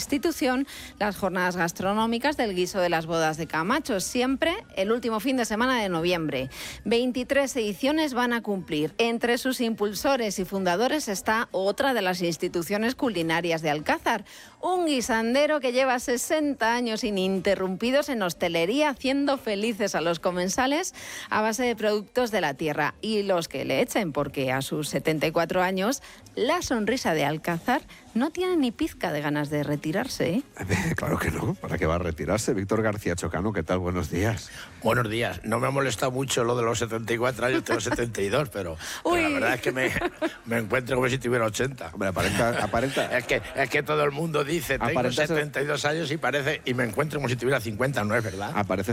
institución las jornadas gastronómicas del guiso de las bodas de Camacho, siempre el último fin de semana de noviembre. 23 ediciones van a cumplir. Entre sus impulsores y fundadores está otra de las instituciones culinarias de Alcázar, un guisandero que lleva 60 años ininterrumpidos en hostelería, haciendo felices a los comensales a base de productos de la tierra y los que le echen, porque a sus 74 años la sonrisa de Alcázar no tiene ni pizca de ganas de retirarse, ¿eh? Claro que no, ¿para qué va a retirarse? Víctor García Chocano, ¿qué tal? Buenos días. Buenos días. No me ha molestado mucho lo de los 74 años, tengo 72, pero la verdad es que me encuentro como si tuviera 80. Hombre, aparenta. Es que todo el mundo dice, tengo 72 años y me encuentro como si tuviera 50, ¿no es verdad? Aparenta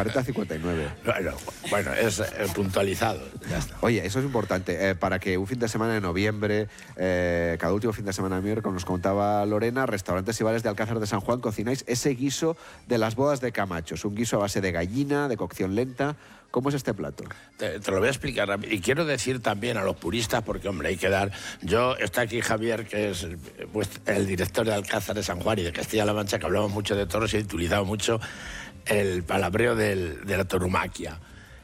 59. Bueno, es puntualizado. Ya está. Oye, eso es importante. Para que un fin de semana de noviembre, cada último fin de semana de miércoles, nos contaba Lorena, restaurantes y bares de Alcázar de San Juan cocináis ese guiso de las bodas de Camacho. Es un guiso a base de gallina, de cocción lenta. ¿Cómo es este plato? Te lo voy a explicar rápido. Y quiero decir también a los puristas, porque, hombre, hay que dar... Está aquí Javier, que es el director de Alcázar de San Juan y de Castilla-La Mancha, que hablamos mucho de toros y he utilizado mucho el palabreo de la tauromaquia.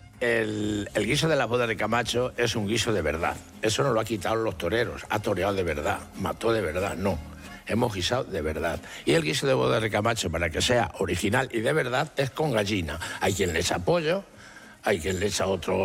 El guiso de las bodas de Camacho es un guiso de verdad. Eso no lo ha quitado los toreros. Ha toreado de verdad, mató de verdad, no. Hemos guisado de verdad. Y el guiso de bodas de Camacho, para que sea original y de verdad, es con gallina. Hay quien le echa pollo, hay quien le echa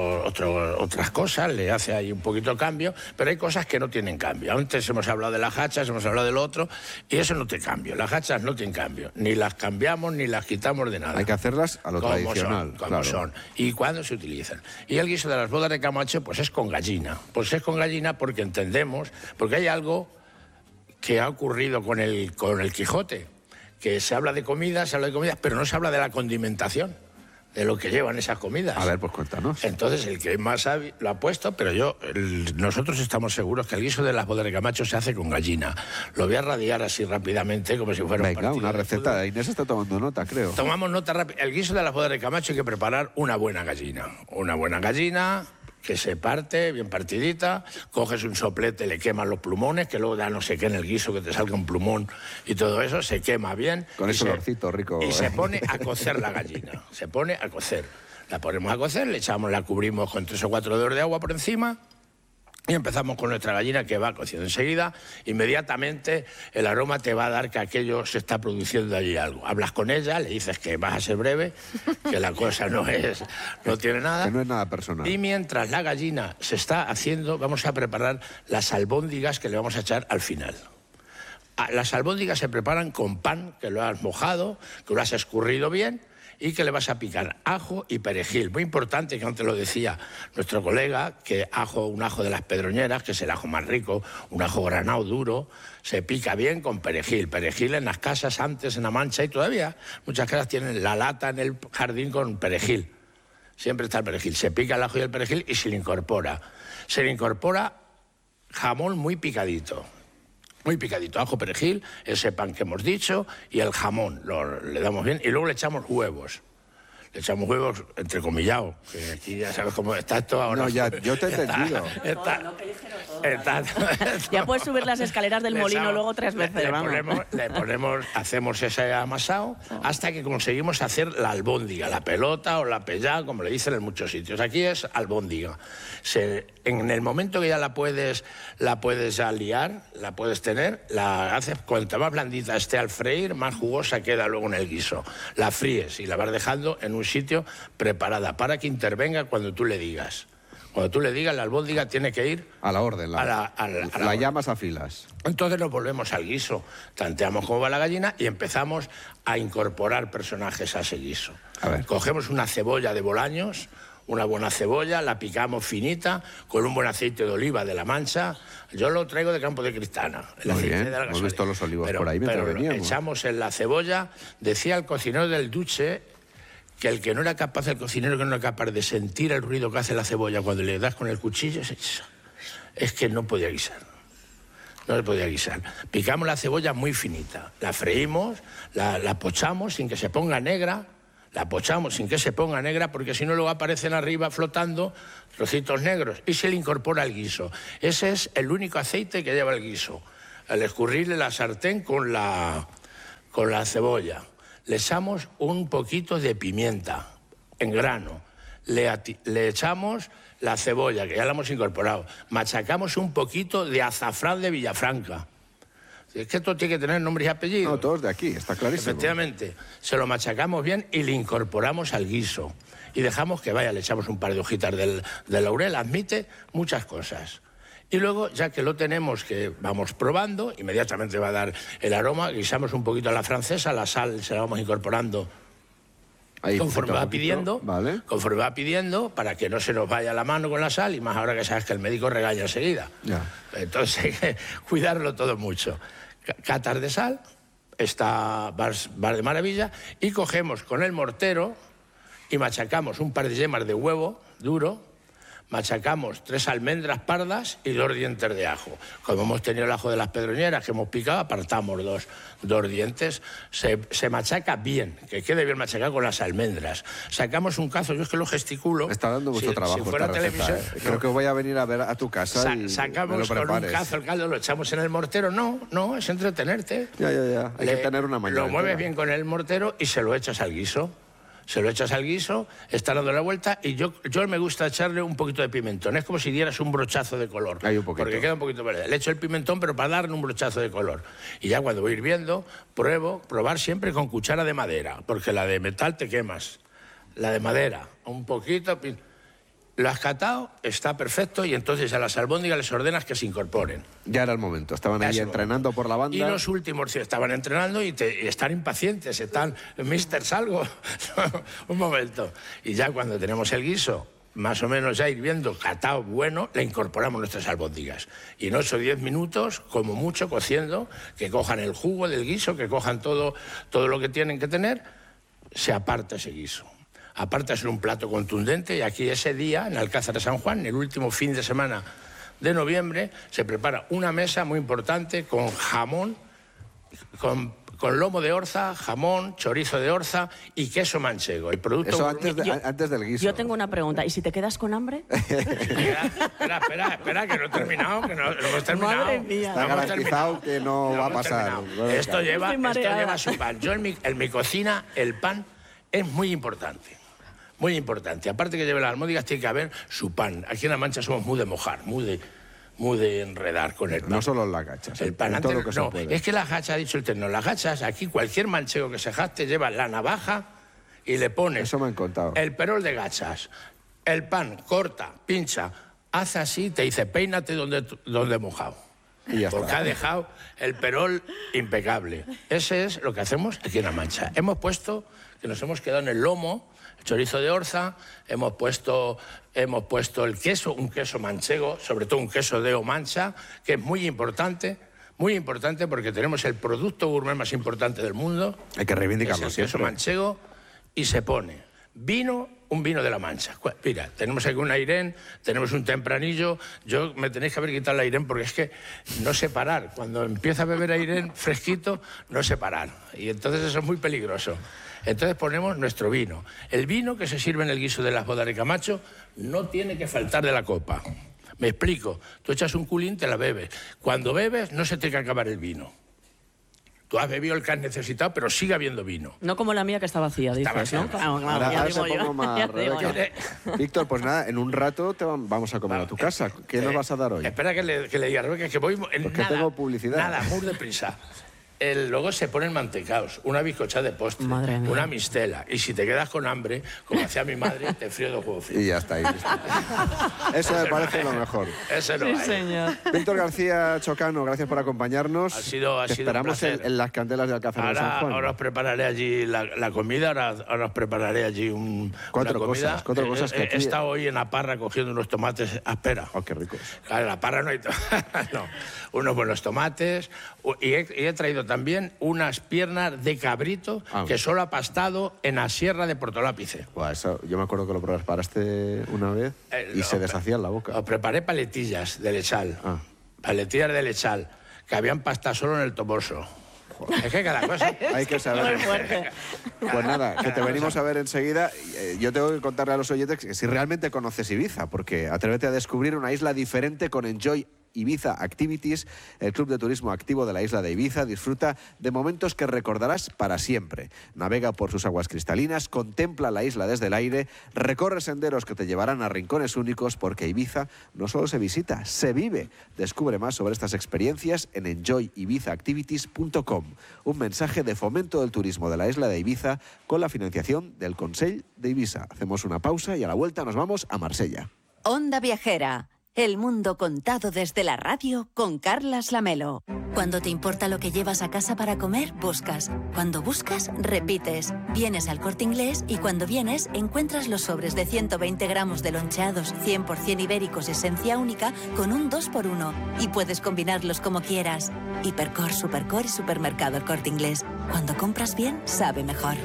otras cosas, le hace ahí un poquito de cambio, pero hay cosas que no tienen cambio. Antes hemos hablado de las hachas, hemos hablado del otro, y eso no tiene cambio. Las hachas no tienen cambio. Ni las cambiamos ni las quitamos de nada. Hay que hacerlas a lo tradicional. Como son. ¿Y cuándo se utilizan? Y el guiso de las bodas de Camacho, pues es con gallina. Pues es con gallina porque entendemos, porque hay algo que ha ocurrido con el Quijote, que se habla de comidas, pero no se habla de la condimentación, de lo que llevan esas comidas. A ver, pues cuéntanos. Entonces, el que más sabe lo ha puesto, pero nosotros estamos seguros que el guiso de las bodas de Camacho se hace con gallina. Lo voy a radiar así rápidamente, como si fuera un partido. Venga, una receta. Inés está tomando nota, creo. Tomamos nota rápida. El guiso de las bodas de Camacho hay que preparar una buena gallina. Una buena gallina que se parte, bien partidita, coges un soplete, le quemas los plumones, que luego da no sé qué en el guiso, que te salga un plumón y todo eso, se quema bien. Con ese olorcito rico. Y se pone a cocer la gallina, se pone a cocer. La ponemos a cocer, la cubrimos con 3 o 4 dedos de agua por encima y empezamos con nuestra gallina que va cociendo enseguida. Inmediatamente el aroma te va a dar que aquello se está produciendo allí algo. Hablas con ella, le dices que vas a ser breve, que la cosa no tiene nada. Que no es nada personal. Y mientras la gallina se está haciendo, vamos a preparar las albóndigas que le vamos a echar al final. Las albóndigas se preparan con pan, que lo has mojado, que lo has escurrido bien, y que le vas a picar ajo y perejil. Muy importante, que antes lo decía nuestro colega, que un ajo de las Pedroñeras, que es el ajo más rico, un ajo granado duro, se pica bien con perejil. Perejil en las casas antes, en La Mancha, y todavía muchas casas tienen la lata en el jardín con perejil. Siempre está el perejil. Se pica el ajo y el perejil y se le incorpora. Se le incorpora jamón muy picadito. Muy picadito, ajo, perejil, ese pan que hemos dicho y el jamón, le damos bien y luego le echamos huevos. Le echamos huevos entrecomillados, que aquí ya sabes cómo está esto ahora. No, ya, yo te he entendido. Ya puedes subir las escaleras del molino luego 3 veces. Hacemos ese amasado hasta que conseguimos hacer la albóndiga, la pelota o la pellá, como le dicen en muchos sitios. Aquí es albóndiga. En el momento que ya la puedes ya liar, la puedes tener, la haces, cuanto más blandita esté al freír, más jugosa queda luego en el guiso. La fríes y la vas dejando en un sitio preparada para que intervenga cuando tú le digas. Cuando tú le digas, la albóndiga tiene que ir... A la orden, la llamas a filas. Entonces nos volvemos al guiso, tanteamos cómo va la gallina y empezamos a incorporar personajes a ese guiso. Cogemos una cebolla de Bolaños, una buena cebolla, la picamos finita, con un buen aceite de oliva de La Mancha. Yo lo traigo de Campo de Cristana. Muy bien, hemos visto los olivos por ahí mientras veníamos. Echamos en la cebolla, decía el cocinero del Duce, que el que no era capaz, el cocinero que no era capaz de sentir el ruido que hace la cebolla cuando le das con el cuchillo, es que no podía guisar. No se podía guisar. Picamos la cebolla muy finita, la freímos, la pochamos sin que se ponga negra, porque si no luego aparecen arriba flotando trocitos negros y se le incorpora el guiso. Ese es el único aceite que lleva el guiso. Al escurrirle la sartén con la con la cebolla. Le echamos un poquito de pimienta en grano. Le echamos la cebolla, que ya la hemos incorporado. Machacamos un poquito de azafrán de Villafranca. Es que esto tiene que tener nombres y apellidos. No, todos de aquí, está clarísimo. Efectivamente. Se lo machacamos bien y le incorporamos al guiso. Y dejamos que vaya, le echamos un par de hojitas de laurel, admite muchas cosas. Y luego, ya que lo tenemos, que vamos probando, inmediatamente va a dar el aroma, guisamos un poquito a la francesa, la sal se la vamos incorporando Ahí, conforme va pidiendo, vale. conforme va pidiendo, para que no se nos vaya la mano con la sal, y más ahora que sabes que el médico regaña enseguida. Ya. Entonces hay que cuidarlo todo mucho. Catas de sal, va de maravilla, y cogemos con el mortero y machacamos un par de yemas de huevo duro, machacamos 3 almendras pardas y 2 dientes de ajo. Como hemos tenido el ajo de las pedroñeras que hemos picado, apartamos dos dientes. Se machaca bien, que quede bien machacado con las almendras. Sacamos un cazo, yo es que lo gesticulo. Está dando mucho trabajo si fuera esta receta, televisión, Creo que voy a venir a ver a tu casa y sacamos me lo con un prepares. cazo el caldo, lo echamos en el mortero. No, es entretenerte. Ya. Hay que tener una mañana. Lo mueves bien con el mortero y se lo echas al guiso. Está dando la vuelta, y yo me gusta echarle un poquito de pimentón. Es como si dieras un brochazo de color. Hay un poquito. Porque queda un poquito verde. Le echo el pimentón, pero para darle un brochazo de color. Y ya cuando voy hirviendo, probar siempre con cuchara de madera, porque la de metal te quemas. La de madera, un poquito. Lo has catado, está perfecto, y entonces a las albóndigas les ordenas que se incorporen. Ya era el momento, estaban ahí entrenando por la banda. Y los últimos sí, estaban entrenando y están impacientes, Mister, salgo. Un momento. Y ya cuando tenemos el guiso más o menos ya hirviendo, catado, bueno, le incorporamos nuestras albóndigas. Y en 8 o 10 minutos, como mucho, cociendo, que cojan el jugo del guiso, que cojan todo lo que tienen que tener, se aparta ese guiso. Aparte de ser un plato contundente, y aquí ese día, en Alcázar de San Juan, el último fin de semana de noviembre, se prepara una mesa muy importante con jamón, con lomo de Orza, jamón, chorizo de Orza y queso manchego. El producto Eso antes del guiso. Yo tengo una pregunta. ¿Y si te quedas con hambre? Espera, que no he terminado, que no hemos terminado. Madre mía. Está garantizado que no va a pasar. Esto lleva su pan. Yo en mi cocina el pan es muy importante. Muy importante. Aparte que lleve las almóndigas, tiene que haber su pan. Aquí en La Mancha somos muy de mojar, muy de enredar con el pan. No solo en las gachas. El pan todo antes, lo que se no, puede. es que las gachas, ha dicho el técnico, las gachas, aquí cualquier manchego que se jacte lleva la navaja y le pone Eso me han contado. el perol de gachas. El pan corta, pincha, hace así, te dice, peínate donde he mojado. Y ya Porque está. ha dejado el perol impecable. Ese es lo que hacemos aquí en La Mancha. Nos hemos quedado en el lomo, el chorizo de Orza, hemos puesto el queso, un queso manchego, sobre todo un queso de Omancha, que es muy importante porque tenemos el producto gourmet más importante del mundo. Hay que reivindicarlo Es el queso siempre. manchego, y se pone un vino de La Mancha. Mira, tenemos aquí un Airén, tenemos un Tempranillo. Yo me tenéis que haber quitado el Airén porque es que no sé parar. Cuando empiezo a beber Airén fresquito, no sé parar. Y entonces eso es muy peligroso. Entonces ponemos nuestro vino. El vino que se sirve en el guiso de las bodas de Camacho no tiene que faltar de la copa. Me explico. Tú echas un culín, te la bebes. Cuando bebes, no se te tiene que acabar el vino. Tú has bebido el que has necesitado, pero sigue habiendo vino. No como la mía que está vacía, dices, vacía. ¿no? Claro, Ahora ya se digo yo. pongo más Ya digo yo. Rebeca. Víctor, pues nada, en un rato vamos a comer a tu casa. ¿Qué nos vas a dar hoy? Espera que le diga a Rebeca que voy... Porque tengo publicidad. Nada, muy deprisa. Luego se ponen mantecaos, una bizcocha de postre, Madre mía. una mistela. Y si te quedas con hambre, como hacía mi madre, te frío 2 huevos fritos. Y ya está ahí. Listo. Eso me parece lo mejor. Eso no Sí, hay. señor. Víctor García Chocano, gracias por acompañarnos. Ha sido Te un esperamos placer. en las candelas de Alcázar de San Juan. Ahora os prepararé allí la comida, ahora os prepararé allí Cuatro una comida. cosas que aquí- He estado hoy en la parra cogiendo unos tomates áspera. Oh, qué ricos. Claro, en la parra no hay no, unos buenos tomates. Y he traído también unas piernas de cabrito que solo ha pastado en la sierra de Portolápice. Buah, eso, yo me acuerdo que lo preparaste una vez y se deshacía en la boca. Os preparé paletillas de lechal. Ah. Paletillas de lechal, que habían pastado solo en el toboso. Es que cada cosa... Hay que saber. Muy fuerte. Pues nada, que te venimos a ver enseguida. Yo tengo que contarle a los oyentes que si realmente conoces Ibiza, porque atrévete a descubrir una isla diferente con Enjoy Ibiza Activities, el club de turismo activo de la isla de Ibiza. Disfruta de momentos que recordarás para siempre. Navega por sus aguas cristalinas, contempla la isla desde el aire, recorre senderos que te llevarán a rincones únicos, porque Ibiza no solo se visita, se vive. Descubre más sobre estas experiencias en enjoyibizaactivities.com. Un mensaje de fomento del turismo de la isla de Ibiza con la financiación del Consell de Ibiza. Hacemos una pausa y a la vuelta nos vamos a Marsella. Onda Viajera. El mundo contado desde la radio con Carlas Lamelo. Cuando te importa lo que llevas a casa para comer, buscas. Cuando buscas, repites. Vienes al Corte Inglés y cuando vienes, encuentras los sobres de 120 gramos de loncheados 100% ibéricos esencia única con un 2x1. Y puedes combinarlos como quieras. Hipercor, Supercor y Supermercado El Corte Inglés. Cuando compras bien, sabe mejor.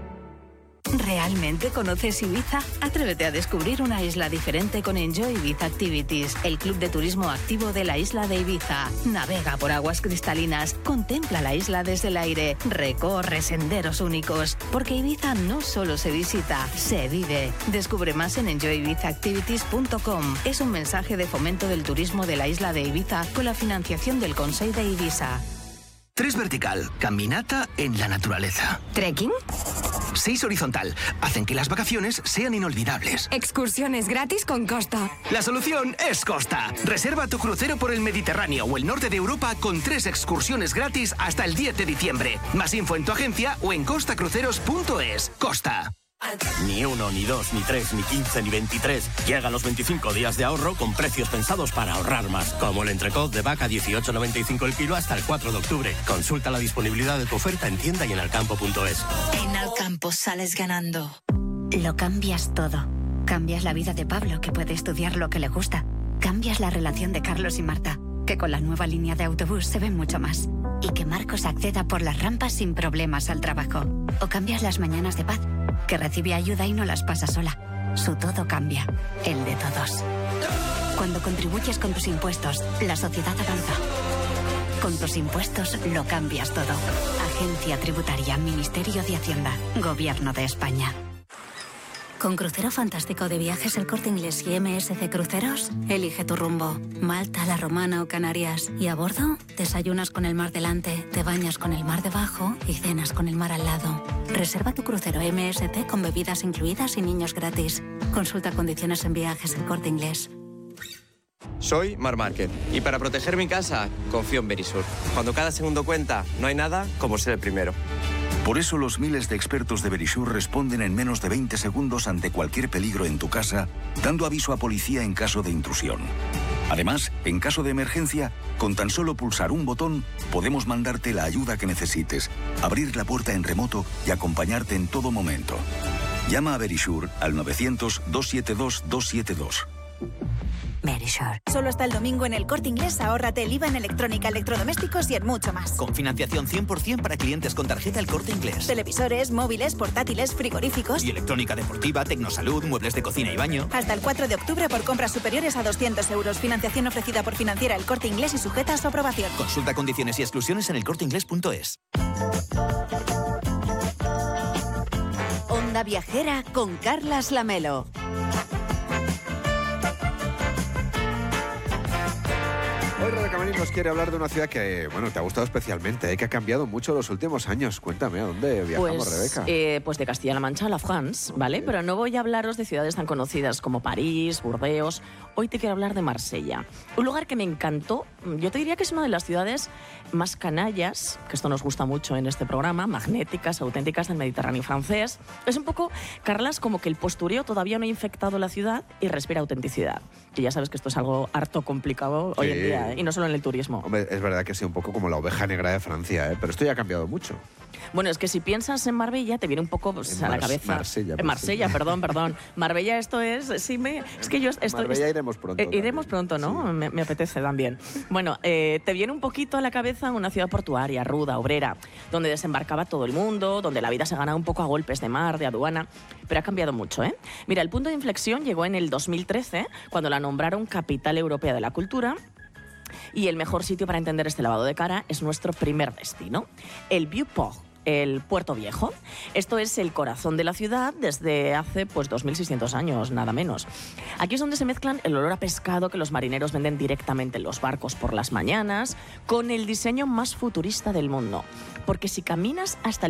¿Realmente conoces Ibiza? Atrévete a descubrir una isla diferente con Enjoy Ibiza Activities, el club de turismo activo de la isla de Ibiza. Navega por aguas cristalinas, contempla la isla desde el aire, recorre senderos únicos, porque Ibiza no solo se visita, se vive. Descubre más en enjoyibizaactivities.com. Es un mensaje de fomento del turismo de la isla de Ibiza con la financiación del Consell de Ibiza. 3 vertical, caminata en la naturaleza. ¿Trekking? 6 horizontal, hacen que las vacaciones sean inolvidables. Excursiones gratis con Costa. La solución es Costa. Reserva tu crucero por el Mediterráneo o el norte de Europa con 3 excursiones gratis hasta el 10 de diciembre. Más info en tu agencia o en costacruceros.es. Costa. Ni 1, ni 2, ni 3, ni 15, ni 23. Llegan los 25 días de ahorro con precios pensados para ahorrar más. Como el entrecot de vaca 18,95 el kilo hasta el 4 de octubre. Consulta la disponibilidad de tu oferta en tienda y en alcampo.es. En Alcampo sales ganando. Lo cambias todo. Cambias la vida de Pablo, que puede estudiar lo que le gusta. Cambias la relación de Carlos y Marta, que con la nueva línea de autobús se ven mucho más. Y que Marcos acceda por las rampas sin problemas al trabajo. O cambias las mañanas de Paz, que recibe ayuda y no las pasa sola. Su todo cambia, el de todos. Cuando contribuyes con tus impuestos, la sociedad avanza. Con tus impuestos lo cambias todo. Agencia Tributaria, Ministerio de Hacienda, Gobierno de España. Con Crucero Fantástico de Viajes El Corte Inglés y MSC Cruceros, elige tu rumbo. Malta, La Romana o Canarias. Y a bordo, desayunas con el mar delante, te bañas con el mar debajo y cenas con el mar al lado. Reserva tu crucero MSC con bebidas incluidas y niños gratis. Consulta condiciones en Viajes El Corte Inglés. Soy Mar Márquez y para proteger mi casa confío en Verisur. Cuando cada segundo cuenta, no hay nada como ser el primero. Por eso los miles de expertos de Verisur responden en menos de 20 segundos ante cualquier peligro en tu casa, dando aviso a policía en caso de intrusión. Además, en caso de emergencia, con tan solo pulsar un botón, podemos mandarte la ayuda que necesites, abrir la puerta en remoto y acompañarte en todo momento. Llama a Verisur al 900-272-272. Verisur. Solo hasta el domingo en El Corte Inglés ahórrate el IVA en electrónica, electrodomésticos y en mucho más. Con financiación 100% para clientes con tarjeta El Corte Inglés. Televisores, móviles, portátiles, frigoríficos. Y electrónica deportiva, tecnosalud, muebles de cocina y baño. Hasta el 4 de octubre por compras superiores a 200 euros. Financiación ofrecida por Financiera El Corte Inglés y sujeta a su aprobación. Consulta condiciones y exclusiones en elcorteinglés.es. Onda Viajera con Carlas Lamelo. Hoy Rebeca Marín nos quiere hablar de una ciudad que, bueno, te ha gustado especialmente, que ha cambiado mucho en los últimos años. Cuéntame, ¿a dónde viajamos, Rebeca? Pues de Castilla-La Mancha a la France, ¿vale? Pero no voy a hablaros de ciudades tan conocidas como París, Burdeos. Hoy te quiero hablar de Marsella. Un lugar que me encantó. Yo te diría que es una de las ciudades más canallas, que esto nos gusta mucho en este programa, magnéticas, auténticas del Mediterráneo francés. Es un poco, Carlas, como que el postureo todavía no ha infectado la ciudad y respira autenticidad. Y ya sabes que esto es algo harto complicado hoy en día, ¿eh? Y no solo en el turismo. Hombre, es verdad que sí, un poco como la oveja negra de Francia, ¿eh? Pero esto ya ha cambiado mucho. Bueno, es que si piensas en Marbella, te viene un poco a la cabeza. Marsella, perdón. Marbella, esto es... es que yo... Marbella iremos pronto. Iremos pronto, ¿no? Sí. Me apetece también. Bueno, te viene un poquito a la cabeza una ciudad portuaria, ruda, obrera, donde desembarcaba todo el mundo, donde la vida se ganaba un poco a golpes de mar, de aduana, pero ha cambiado mucho, ¿eh? Mira, el punto de inflexión llegó en el 2013, cuando la nombraron Capital Europea de la Cultura. Y el mejor sitio para entender este lavado de cara es nuestro primer destino, el Vieux-Port, el Puerto Viejo. Esto es el corazón de la ciudad desde hace 2.600 años, nada menos. Aquí es donde se mezclan el olor a pescado que los marineros venden directamente en los barcos por las mañanas con el diseño más futurista del mundo. Porque si caminas hasta el